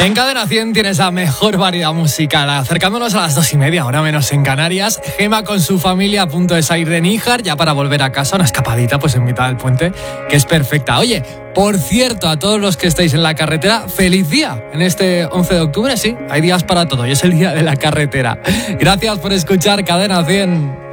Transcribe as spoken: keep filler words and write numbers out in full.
En Cadena cien tienes la mejor variedad musical. Acercándonos a las dos y media, ahora menos en Canarias. Gema con su familia a punto de salir de Níjar, ya para volver a casa, una escapadita pues en mitad del puente, que es perfecta. Oye, por cierto, a todos los que estáis en la carretera, ¡feliz día! En este once de octubre, sí, hay días para todo y es el día de la carretera. Gracias por escuchar Cadena cien.